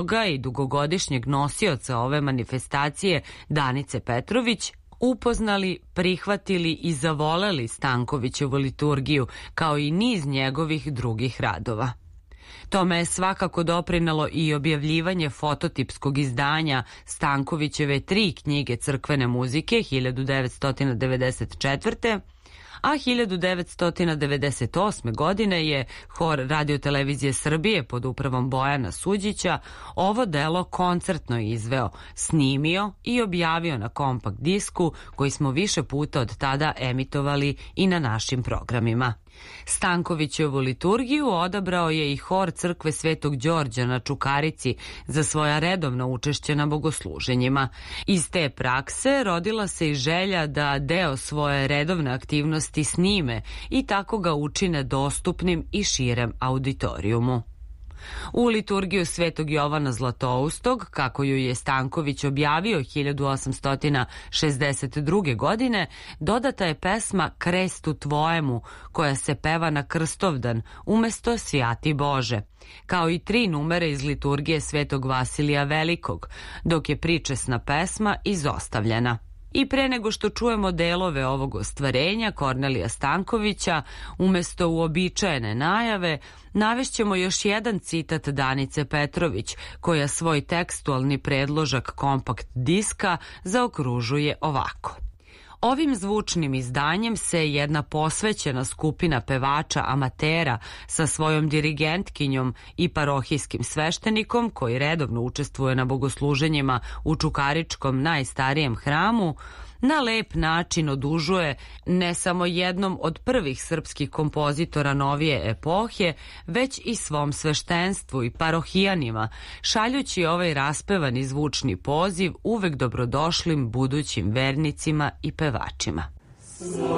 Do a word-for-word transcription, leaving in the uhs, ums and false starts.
pedagoga i dugogodišnjeg nosioca ove manifestacije Danice Petrović upoznali, prihvatili i zavoleli Stankovićevu liturgiju, kao i niz njegovih drugih radova. Tome je svakako doprinelo i objavljivanje fototipskog izdanja Stankovićeve tri knjige crkvene muzike hiljadu devetsto devedeset četvrte. a hiljadu devetsto devedeset osme. godine je Hor Radio-televizije Srbije pod upravom Bojana Suđića ovo delo koncertno izveo, snimio i objavio na kompakt disku koji smo više puta od tada emitovali i na našim programima. Stankovićevu liturgiju odabrao je i Hor crkve Svetog Đorđa na Čukarici za svoja redovna učešća na bogosluženjima. Iz te prakse rodila se i želja da deo svoje redovne aktivnosti snime i tako ga učine dostupnim i širem auditorijumu. U liturgiju Svetog Jovana Zlatoustog, kako ju je Stanković objavio hiljadu osamsto šezdeset druge. godine, dodata je pesma Krestu tvojemu, koja se peva na Krstovdan umesto Svijati Bože, kao i tri numere iz liturgije Svetog Vasilija Velikog, dok je pričesna pesma izostavljena. I pre nego što čujemo delove ovog ostvarenja Kornelija Stankovića, umesto uobičajene najave, navešćemo još jedan citat Danice Petrović, koja svoj tekstualni predložak kompakt diska zaokružuje ovako. Ovim zvučnim izdanjem se jedna posvećena skupina pevača amatera sa svojom dirigentkinjom i parohijskim sveštenikom, koji redovno učestvuje na bogosluženjima u Čukaričkom najstarijem hramu, na lep način odužuje ne samo jednom od prvih srpskih kompozitora novije epohe, već i svom sveštenstvu i parohijanima, šaljući ovaj raspevani zvučni poziv uvek dobrodošlim budućim vernicima i pevačima.